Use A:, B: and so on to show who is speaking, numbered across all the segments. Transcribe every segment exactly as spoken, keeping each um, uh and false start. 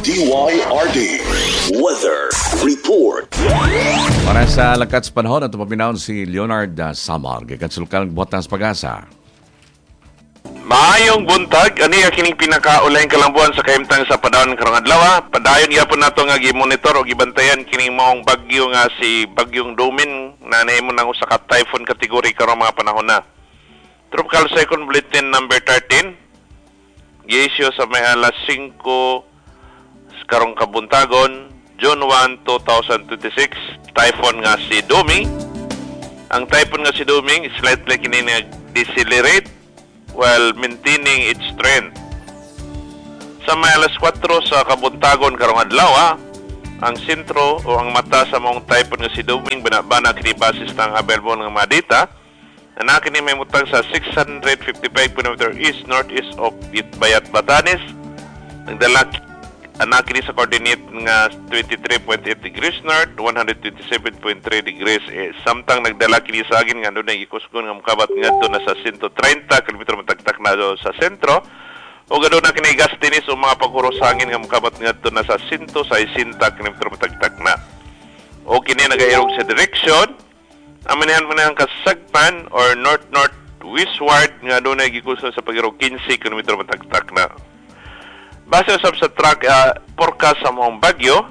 A: D Y R D Weather Report.
B: Para sa lakat sa panahon, at mapinahon si Leonard uh, Samar. Gagkansulkan buhat ng pag-asa.
C: Maayong buntag, ani kining pinakaulaing kalambuan sa kahimtang sa padawon karong adlaw. Padayon gyapon nato nga gi-monitor o gibantayan kining maong bagyo nga si Bagyong Domin na nahimo nang usa ka typhoon category karong mga panahon na. Tropical Cyclone Bulletin number thirteen gi-issue sa may alas singko karong kabuntagon, June first, twenty twenty-six. Typhoon nga si Doming. Ang typhoon nga si Doming is slightly kini nag-decelerate while maintaining its strength. Sa may alas kwatro sa kabuntagon karong adlaw, ang sentro o ang mata sa mong typhoon nga si Doming banabana kini basis ng available nga mga data na kini may mutang sa six hundred fifty-five kilometers east northeast of Bayat Batanes. Nagdala anak kini sa coordinate nga twenty-three point eight degrees north, one hundred twenty-seven point three degrees eh, samtang nagdala kini sa agin nga doon ay ikusgon nga makabat ngadto na sa one hundred thirty kilometers matagtak na do sa sentro o gado na kini gastinis o mga paghuros hangin nga makabat ngadto na sa one hundred sixty kilometers matagtak na o kini nagairog sa direction amanihan man ang kasagpan or north north westward nga doon ay gikusgon sa pagirog fifteen kilometers matagtak na. Base usab sa track uh, forecast sa mong bagyo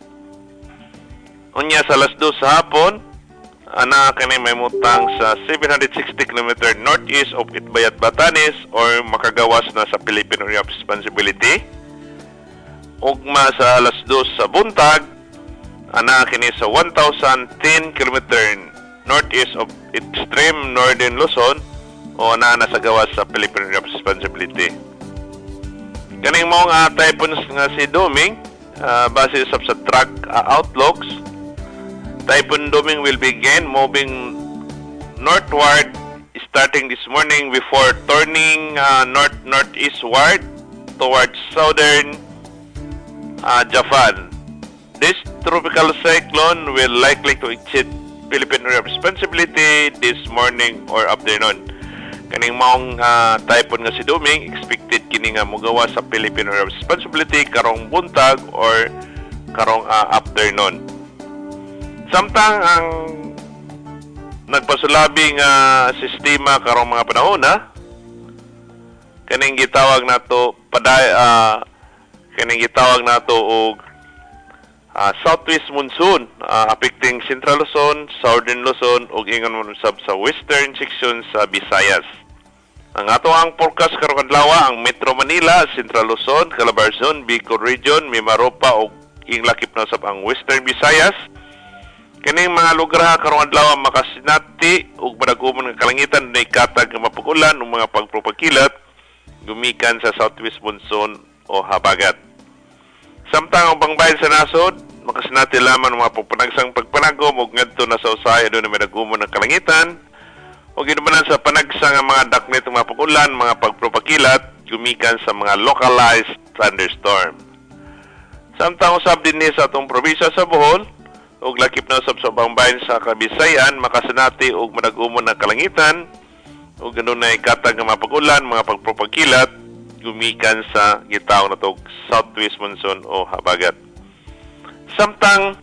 C: unya sa alas dos sa hapon ana kani may mutang sa seven hundred sixty kilometers northeast of Itbayat Batanes or makagawas na sa Philippine Area of Responsibility. Ugma sa alas dos sa buntag ana kini sa one thousand ten kilometers northeast of extreme northern Luzon o ana na sa gawas sa Philippine Area of Responsibility. Kaning mong uh, typhoons nga si Doming, uh, base sa sa track uh, outlooks, Typhoon Doming will begin moving northward starting this morning before turning uh, north-northeastward towards southern uh, Japan. This tropical cyclone will likely to exceed Philippine Area of Responsibility this morning or afternoon. Kaning maong uh, typhoon nga si Doming expected kini nga mogawa sa Philippine Area of Responsibility karong buntag or karong uh, afternoon. Samtang ang nagpasulabing uh, sistema karong mga panahon na kaning gitawag nato paday uh, kaning gitawag nato og uh, southwest monsoon uh, affecting Central Luzon, Southern Luzon ug ingon mo sab sa western section sa Visayas. Ang ato ang forecast karong adlaw ang Metro Manila, Central Luzon, Calabarzon, Bicol Region, Mimaropa ug inglakip na sab ang Western Visayas. Kining mga lugar karong adlaw makasinati ug madagumon nga kalangitan nay katag nga mapukulan ug mga pagpropagkilat gumikan sa southwest monsoon o habagat. Samtang ang bangbayan sa nasod makasinati lamang mga pagpanagsang pagpanagom ug ngadto na sa usaya do na madagumon nga kalangitan. O ginubanan sa panagsa nga mga daknit ng mga pagulan, mga pagpropakilat, gumikan sa mga localized thunderstorm. Samtang usab din ni sa atong probinsya sa Bohol, ug lakip na usab sa bangbayan sa Kabisayan, makasanati ug madagumon ng kalangitan, ug ganun na ikatag nga mga pagulan, mga pagpropakilat, gumikan sa gitawag na to southwest monsoon o habagat. Samtang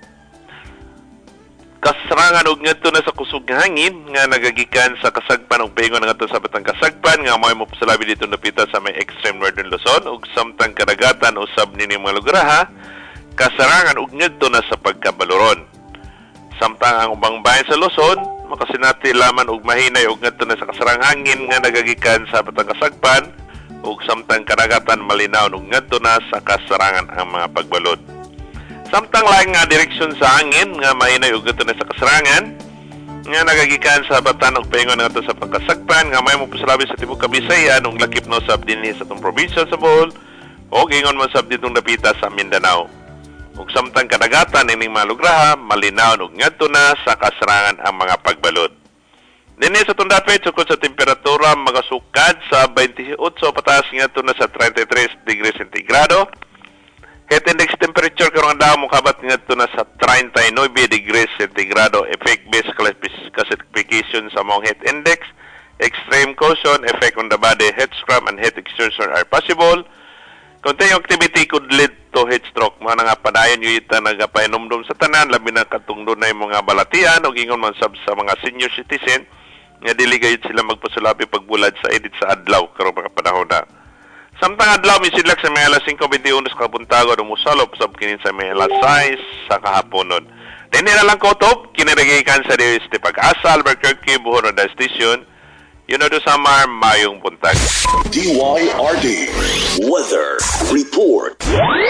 C: kasarangan og ngadto na sa kusog nga hangin nga nagagikan sa kasagpan ug paingon ngadto sa batang kasagpan nga mao mo pasalabi dito napita sa may extreme northern Luzon ug samtang kadagatan usab nini mga lugar ha kasarangan og ngadto na sa pagkabaluron. Samtang ang ubang bayan sa Luzon makasinati laman og mahinay og ngadto na sa kasarang hangin nga nagagikan sa batang kasagpan ug samtang kadagatan malinaw ug ngadto na sa kasarangan ang mga pagbalod. Samtang laing nga direksyon sa hangin nga mahinay ug ngadto na sa kasarangan nga nagagikan sa batan ug paingon ngadto sa pagkasagpan nga may mopasalabi sa tibuok Kabisayan ug lakip no sab dinhi sa atong probinsya sa Bohol ug ingon man sab ditong napita sa Mindanao. Ug samtang kadagatan ining mga lugar malinaw ug ngadto na sa kasarangan ang mga pagbalod. Dinhi sa atong dapit sukod sa temperatura magasukad sa twenty-eight pataas ngadto na sa thirty-three degrees centigrado. Heat index temperature karong adlaw mokabat ngadto na sa thirty-nine degrees centigrado. Effect based classification sa mong heat index. Extreme caution, effect on the body, heat scrum and heat exertion are possible. Continuing activity could lead to to heat stroke. Mga nga padayon yung ita nagapainomdom sa tanan, labi na katungdo na yung mga balatian o gingon man sab sa mga senior citizen, nga dili gayud sila magpasulapi pagbulad sa edit sa adlaw karon mga panahon na. Samtang adlaw misidlak sa mga alas five twenty-one sa kabuntago dumusalo sab kini sa mga alas six sa kahaponon. Dini na lang kotop kiniragikan sa Dios ti Pag-asa Albuquerque Buhoroda Station. Yun na do sa Mar Mayong Buntag.
A: D Y R D Weather Report.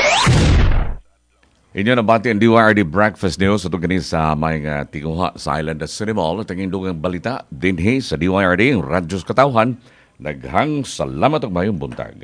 B: Inyo na bati ang D Y R D Breakfast News ito ganin sa may uh, tiguha sa Island at City Mall at ang indugang balita dinhi sa D Y R D ang Radyos Katawhan. Naghang salamat ang mayong buntag.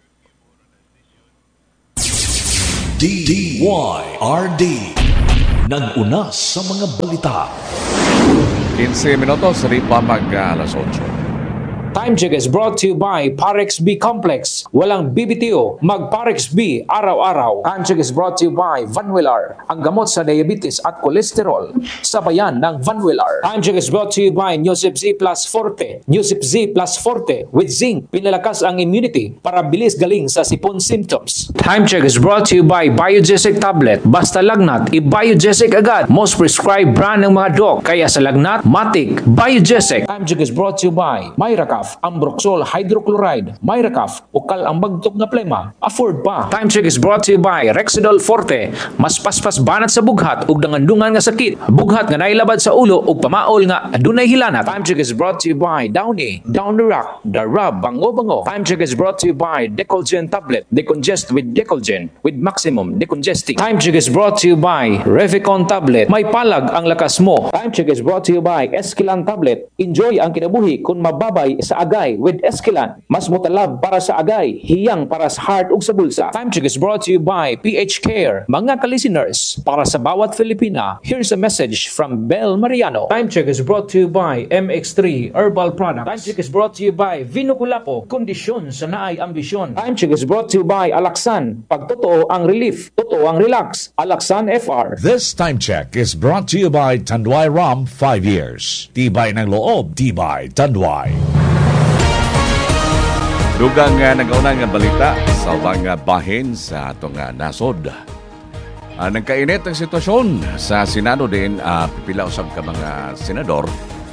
A: D Y R D nag-una sa mga balita.
B: fifteen minutos, ripa mag uh, alas eight.
D: Time check is brought to you by Parex B Complex. Walang B B T O, mag Parex B araw-araw. Time check is brought to you by Vanwillar, ang gamot sa diabetes at kolesterol. Sabayan ng Vanwillar. Time check is brought to you by Newsip Z Plus Forte. Newsip Z Plus Forte with zinc, pinalakas ang immunity para bilis galing sa sipon symptoms. Time check is brought to you by Biogesic Tablet. Basta lagnat, i-Biogesic agad. Most prescribed brand ng mga doc. Kaya sa lagnat, matik, Biogesic. Time check is brought to you by Myracaf, Ambroxol Hydrochloride, Myracaf, ukal ang bagtok nga plema, afford pa. Time check is brought to you by Rexidol Forte. Mas paspas banat sa bughat ug dangandungan nga sakit, bughat nga nailabad sa ulo ug pamaol nga adunay hilanat. Time check is brought to you by Downy, Down the Rock, The Rub, bango-bango. Time check is brought to you by Decolgen Tablet, decongest with Decolgen with maximum decongesting. Time check is brought to you by Revicon Tablet, may palag ang lakas mo. Time check is brought to you by Esquilan Tablet. Enjoy ang kinabuhi kung mababay sa agay with Esquilan. Mas mutalab para sa agay, hiyang para sa heart ug sa bulsa. Time check is brought to you by P H Care. Mga ka-listeners, para sa bawat Filipina, here's a message from Bel Mariano. Time check is brought to you by M X three Herbal Products. Time check is brought to you by Vino Culapo, kondisyon sa naay ambisyon. Time check is brought to you by Alaxan. Pag totoo ang relief, totoo ang relax. Alaxan F R.
E: This time check is brought to you by Tanduay Rum five years. Tibay ng loob, tibay Tanduay.
B: Dugang uh, nag-una nga balita sa mga bahin sa atong uh, nasod. Uh, nagkainit ang sitwasyon sa Senado din, uh, pipila usab ka mga senador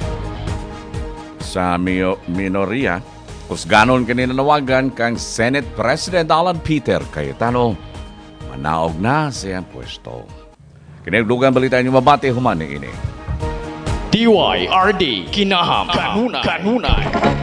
B: sa mio- minoria. Kusganon kanina nawagan kang Senate President Alan Peter Cayetano. Manaog na siyang pwesto. Kinagdugang balita niyo mabati humani ini.
F: D Y R D Kinaham Kanunay Kanunay.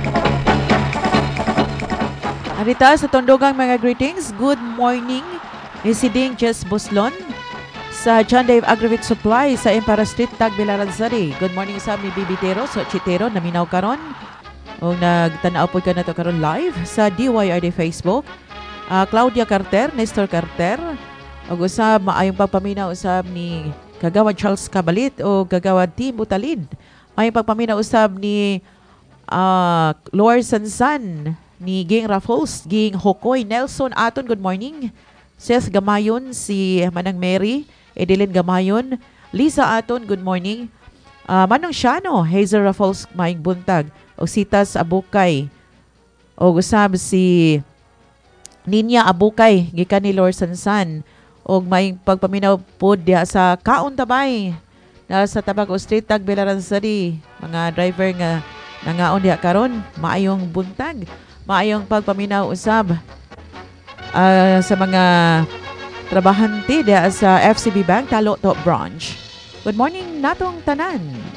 G: Arita sa tondogang mga greetings. Good morning. Residing Jess Buslon sa John Dave Aggregate Supply sa Empara Street, Tagbilaran City. Good morning sa ni Bibi Tero, so Chitero, naminaw karon. O nagtanaw po ka na to karon live sa D Y R D Facebook. Uh, Claudia Carter, Nestor Carter. O usab, maayong pagpaminaw usab ni Kagawad Charles Cabalit o Kagawad Tim Butalid. Maayong pagpaminaw usab ni uh, Lord Sansan, ni Ging Raffles, Ging Hokoy, Nelson Aton, good morning. Seth Gamayon, si Manang Mary, Edeline Gamayon, Lisa Aton, good morning. Uh, Manong Shano, Hazel Raffles, Maing Buntag, Ositas Abukay, o usab si Ninya Abukay, gikan ni Lord Sansan, o may pagpaminaw po diya sa Kaon Tabay, na sa Tabaco Street, Tagbilaran City, mga driver nga nangaon diya karon, maayong buntag. Maayong pagpaminaw usab uh, sa mga trabahante diya sa F C B Bank Talo Top Branch. Good morning natong tanan.